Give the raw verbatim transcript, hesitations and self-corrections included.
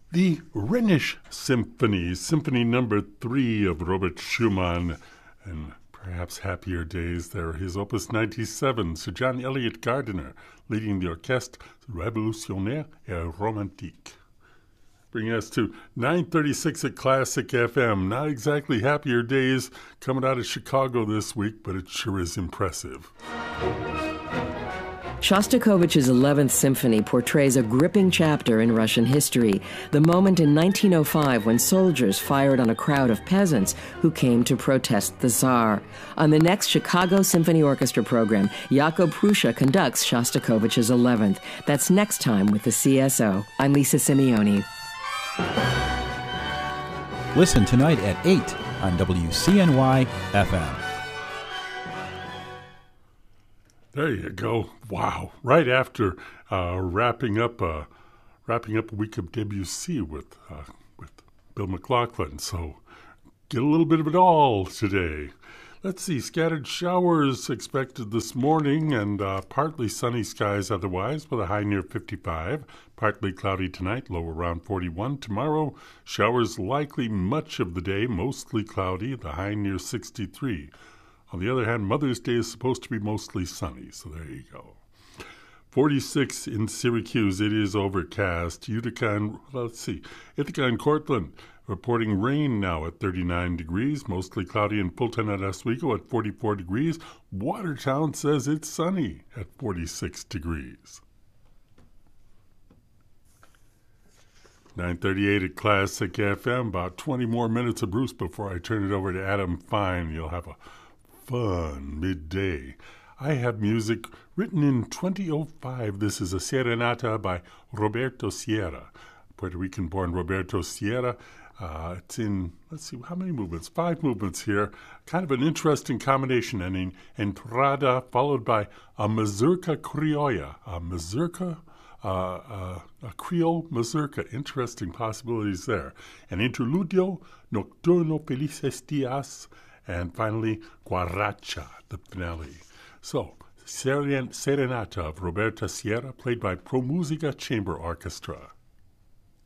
The Rhenish Symphony, Symphony Number Three of Robert Schumann, and perhaps happier days there. His Opus ninety-seven, Sir John Eliot Gardiner, leading the Orchestre Révolutionnaire et Romantique. Bringing us to nine thirty-six at Classic F M. Not exactly happier days coming out of Chicago this week, but it sure is impressive. Shostakovich's eleventh Symphony portrays a gripping chapter in Russian history, the moment in nineteen oh five when soldiers fired on a crowd of peasants who came to protest the Tsar. On the next Chicago Symphony Orchestra program, Jakub Prussia conducts Shostakovich's eleventh. That's next time with the C S O. I'm Lisa Simeoni. Listen tonight at eight on W C N Y F M. There you go. Wow. Right after uh, wrapping up uh, wrapping up a week of Debussy with, uh, with Bill McLaughlin. So get a little bit of it all today. Let's see. Scattered showers expected this morning and uh, partly sunny skies otherwise with a high near fifty-five. Partly cloudy tonight, low around forty-one. Tomorrow, showers likely much of the day, mostly cloudy, the high near sixty-three. On the other hand, Mother's Day is supposed to be mostly sunny, so there you go. forty-six in Syracuse, it is overcast. Utica and, let's see, Ithaca and Cortland reporting rain now at thirty-nine degrees, mostly cloudy in Fulton and Oswego at forty-four degrees. Watertown says it's sunny at forty-six degrees. nine thirty-eight at Classic F M, about twenty more minutes of Bruce before I turn it over to Adam Fine. You'll have a fun midday. I have music written in twenty oh five. This is a serenata by Roberto Sierra, Puerto Rican-born Roberto Sierra. Uh, it's in, let's see, how many movements? Five movements here. Kind of an interesting combination. An entrada followed by a mazurka criolla. A mazurka, uh, uh, a Creole mazurka. Interesting possibilities there. An interludio, Nocturno Felices Dias, and finally, Guaracha, the finale. So, Serenata of Roberta Sierra, played by Pro Musica Chamber Orchestra.